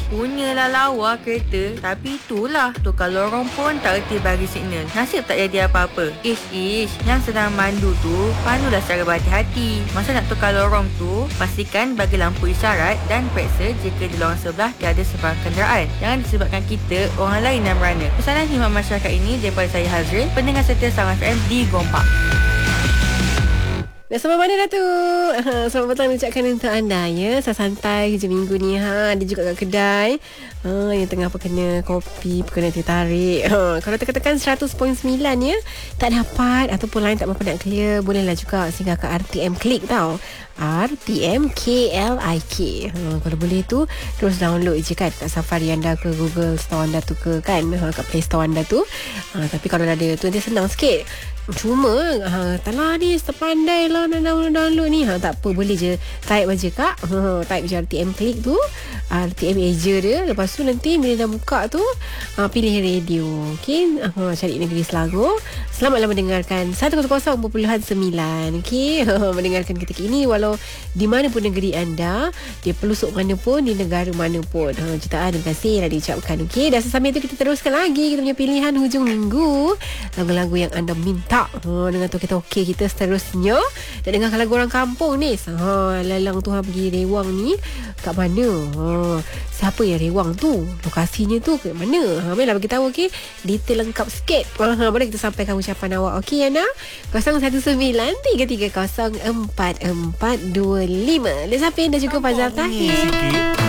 Punyalah lawa kereta, tapi itulah tukar lorong pun tak reti bagi signal. Nasib tak jadi apa-apa. Ish, yang sedang mandu tu pandulah secara berhati-hati. Masa nak tukar lorong tu, pastikan bagi lampu isyarat dan periksa jika di lorong sebelah tiada sebarang kenderaan. Jangan disebabkan kita orang lain yang merana. Pesanan khidmat masyarakat ini daripada saya Hazrin, pendengar setia Salam FM di Gompak. Nak sampai mana dah tu? Selamat petang ucapkan untuk anda ya. Saya santai kerja minggu ni. Dia juga kat kedai. Yang tengah kena kopi, kena tarik. Kalau tekan-tekan 100.9 ya, tak dapat ataupun line tak mampu nak clear, bolehlah juga singgah ke RTM Klik tau. RTM KLIK. Kalau boleh tu terus download je kan kat Safari anda ke Google Store anda tu ke kan, kat Play Store anda tu. Tapi kalau dah ada tu dia senang sikit. Cuma taklah ni sepandai lah nak download ni. Tak apa, boleh je type aja kak. Type je RTM Klik tu, RTM Asia dia. Lepas tu nanti bila dah buka tu pilih radio. Okay, cari Negeri Selangor. Selamatlah mendengarkan 100.9. Okay, mendengarkan ketika ini walau di mana pun negeri anda, di pelosok mana pun, di negara mana pun. Jutaan terima kasih dah diucapkan. Okay, dan sambil itu kita teruskan lagi kita punya pilihan hujung minggu, lagu-lagu yang anda minta dengan toke-toke kita seterusnya. Dan dengarkan lagu orang kampung ni. Lalang tu pergi Rewang ni kat mana? Siapa yang Rewang tu? Lokasinya tu kat mana? Baiklah bagi tahu okey. Detail lengkap sikit. Boleh kita sampaikan ucapan awak. Okey Ana? 0193304425. Lezapin dan juga Fazal Tahir.